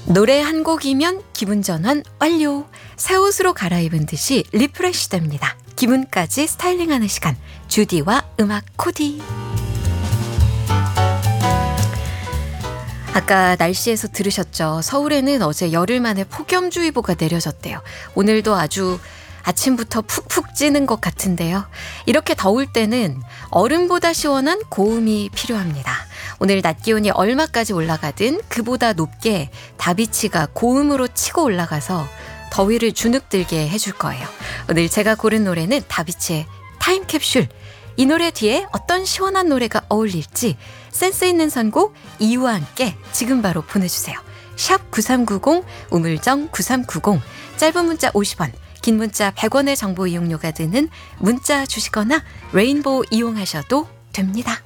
노래 한 곡이면 기분 전환 완료. 새 옷으로 갈아입은 듯이 리프레시 됩니다. 기분까지 스타일링하는 시간, 주디와 음악 코디. 아까 날씨에서 들으셨죠? 서울에는 어제 열흘 만에 폭염주의보가 내려졌대요. 오늘도 아주 아침부터 푹푹 찌는 것 같은데요. 이렇게 더울 때는 얼음보다 시원한 고음이 필요합니다. 오늘 낮 기온이 얼마까지 올라가든 그보다 높게 다비치가 고음으로 치고 올라가서 더위를 주눅들게 해줄 거예요. 오늘 제가 고른 노래는 다비치의 타임캡슐. 이 노래 뒤에 어떤 시원한 노래가 어울릴지 센스 있는 선곡 이유와 함께 지금 바로 보내주세요. 샵 9390 우물정 9390 짧은 문자 50원 긴 문자 100원의 정보 이용료가 드는 문자 주시거나 레인보우 이용하셔도 됩니다.